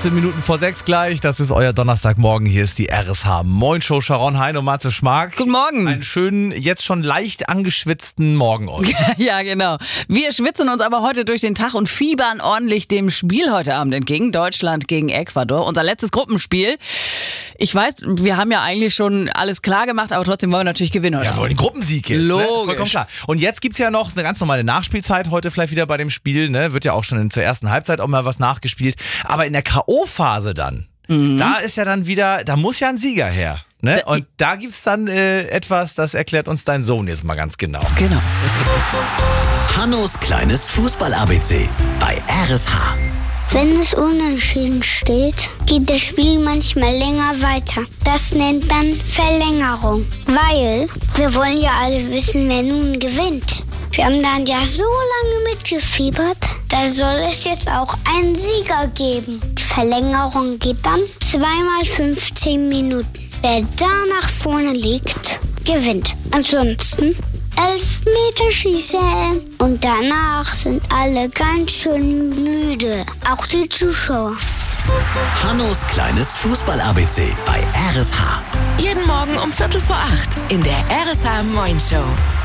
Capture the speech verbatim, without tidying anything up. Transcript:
achtzehn Minuten vor sechs gleich. Das ist euer Donnerstagmorgen. Hier ist die R S H Moin Show. Sharon Hein und Matze Schmark. Guten Morgen. Einen schönen, jetzt schon leicht angeschwitzten Morgen euch. Ja, genau. Wir schwitzen uns aber heute durch den Tag und fiebern ordentlich dem Spiel heute Abend entgegen. Deutschland gegen Ecuador. Unser letztes Gruppenspiel. Ich weiß, wir haben ja eigentlich schon alles klar gemacht, aber trotzdem wollen wir natürlich gewinnen heute. Ja, wir wollen den Gruppensieg jetzt. Logisch. Ne? Vollkommen klar. Und jetzt gibt's ja noch eine ganz normale Nachspielzeit heute vielleicht wieder bei dem Spiel. Ne? Wird ja auch schon in, zur ersten Halbzeit auch mal was nachgespielt. Aber in der K O-Phase dann, mhm. da ist ja dann wieder, da muss ja ein Sieger her. Ne? Da, Und da gibt's dann äh, etwas, das erklärt uns dein Sohn jetzt mal ganz genau. Genau. Hannos kleines Fußball-A B C bei R S H. Wenn es unentschieden steht, geht das Spiel manchmal länger weiter. Das nennt man Verlängerung, weil wir wollen ja alle wissen, wer nun gewinnt. Wir haben dann ja so lange mitgefiebert, da soll es jetzt auch einen Sieger geben. Die Verlängerung geht dann zweimal fünfzehn Minuten. Wer da nach vorne liegt, gewinnt. Ansonsten Elfmeterschießen. Und danach sind alle ganz schön müde. Auch die Zuschauer. Hannos kleines Fußball-A B C bei R S H. Jeden Morgen um Viertel vor acht in der R S H Moin Show.